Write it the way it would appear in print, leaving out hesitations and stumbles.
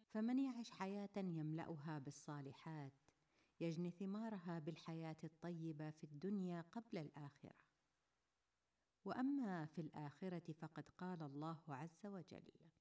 فمن يعش حياة يملأها بالصالحات يجني ثمارها بالحياة الطيبة في الدنيا قبل الآخرة. وأما في الآخرة فقد قال الله عز وجل: